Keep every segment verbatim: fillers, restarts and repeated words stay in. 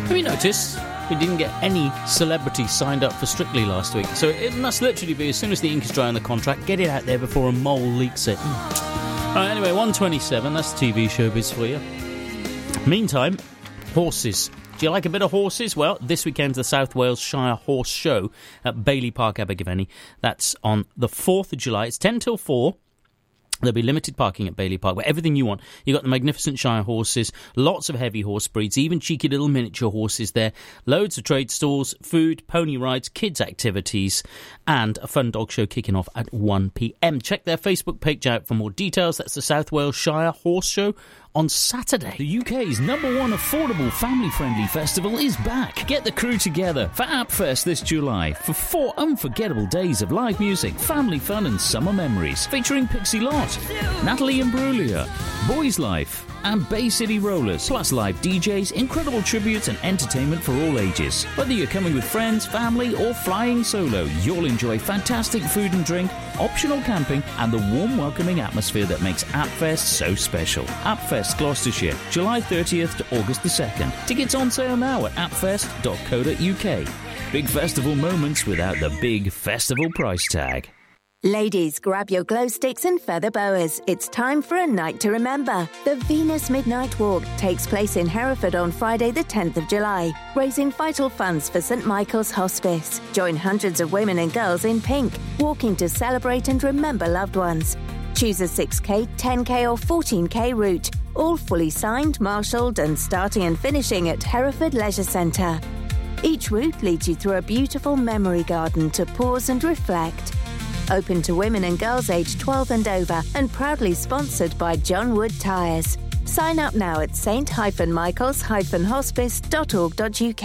Have you noticed we didn't get any celebrities signed up for Strictly last week? So it must literally be as soon as the ink is dry on the contract, get it out there before a mole leaks it. Mm. Right, anyway, one twenty-seven, that's T V showbiz for you. Meantime, horses. Do you like a bit of horses? Well, this weekend's the South Wales Shire Horse Show at Bailey Park, Abergavenny. That's on the fourth of July. It's ten till four. There'll be limited parking at Bailey Park, where everything you want. You've got the magnificent Shire horses, lots of heavy horse breeds, even cheeky little miniature horses there, loads of trade stalls, food, pony rides, kids' activities, and a fun dog show kicking off at one p.m. Check their Facebook page out for more details. That's the South Wales Shire Horse Show on Saturday. The U K's number one affordable family-friendly festival is back. Get the crew together for AppFest this July for four unforgettable days of live music, family fun and summer memories, featuring Pixie Lott, Natalie Imbruglia, Boys Life and Bay City Rollers, plus live D Js, incredible tributes and entertainment for all ages. Whether you're coming with friends, family or flying solo, you'll enjoy fantastic food and drink, optional camping and the warm welcoming atmosphere that makes AppFest so special. AppFest Gloucestershire, July thirtieth to August the second. Tickets on sale now at appfest dot co dot uk. Big festival moments without the big festival price tag. Ladies, grab your glow sticks and feather boas. It's time for a night to remember. The Venus Midnight Walk takes place in Hereford on Friday the tenth of July, raising vital funds for St Michael's Hospice. Join hundreds of women and girls in pink, walking to celebrate and remember loved ones. Choose a six K, ten K or fourteen K route, all fully signed, marshalled and starting and finishing at Hereford Leisure Centre. Each route leads you through a beautiful memory garden to pause and reflect. Open to women and girls aged twelve and over and proudly sponsored by John Wood Tyres. Sign up now at saint michaels hospice dot org dot uk.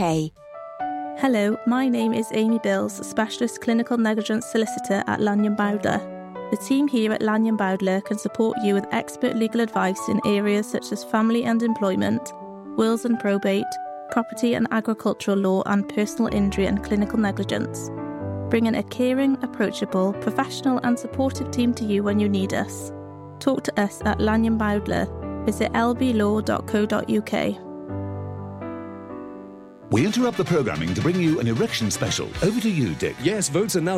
Hello, my name is Amy Bills, Specialist Clinical Negligence Solicitor at Lanyon Bowdler. The team here at Lanyon Bowdler can support you with expert legal advice in areas such as family and employment, wills and probate, property and agricultural law and personal injury and clinical negligence. Bringing a caring, approachable, professional and supportive team to you when you need us. Talk to us at Lanyon Bowdler. Visit l b law dot co dot uk. We interrupt the programming to bring you an erection special. Over to you, Dick. Yes, votes are now